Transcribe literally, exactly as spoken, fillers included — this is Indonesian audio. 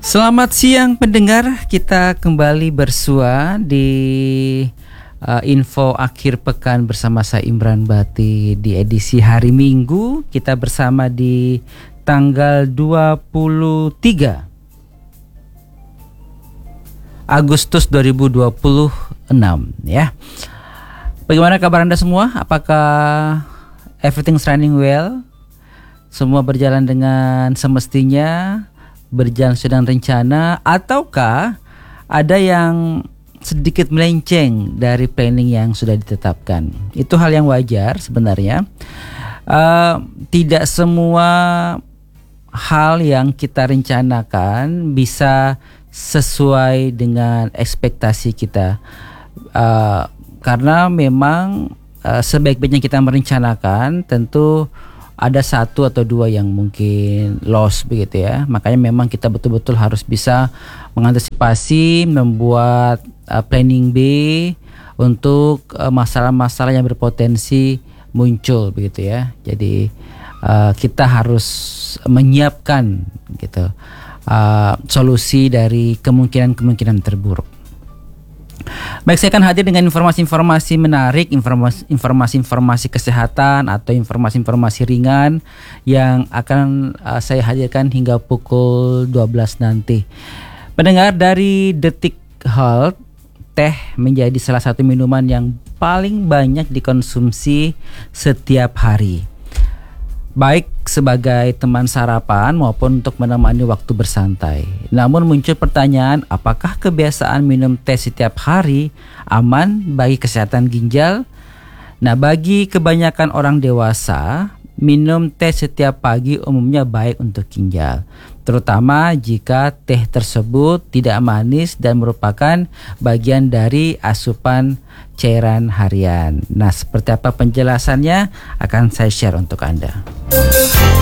Selamat siang pendengar, kita kembali bersua di uh, info akhir pekan bersama saya Imran Bati di edisi hari Minggu. Kita bersama di tanggal dua puluh tiga Agustus dua ribu dua puluh enam ya. Bagaimana kabar Anda semua? Apakah everything's running well? Semua berjalan dengan semestinya? Berjalan sedang rencana, ataukah ada yang sedikit melenceng dari planning yang sudah ditetapkan? Itu hal yang wajar sebenarnya. Uh, tidak semua hal yang kita rencanakan bisa sesuai dengan ekspektasi kita, uh, karena memang uh, sebaik-baiknya kita merencanakan tentu ada satu atau dua yang mungkin loss begitu ya. Makanya memang kita betul-betul harus bisa mengantisipasi, membuat uh, planning B untuk uh, masalah-masalah yang berpotensi muncul begitu ya. Jadi uh, kita harus menyiapkan gitu uh, solusi dari kemungkinan-kemungkinan terburuk. Baik, saya akan hadir dengan informasi-informasi menarik, informasi-informasi kesehatan atau informasi-informasi ringan yang akan uh, saya hadirkan hingga pukul dua belas nanti. Pendengar, dari Detik Health, teh menjadi salah satu minuman yang paling banyak dikonsumsi setiap hari, baik sebagai teman sarapan maupun untuk menemani waktu bersantai. Namun muncul pertanyaan, apakah kebiasaan minum teh setiap hari aman bagi kesehatan ginjal? Nah, bagi kebanyakan orang dewasa, minum teh setiap pagi umumnya baik untuk ginjal, terutama jika teh tersebut tidak manis dan merupakan bagian dari asupan cairan harian. Nah, seperti apa penjelasannya akan saya share untuk Anda.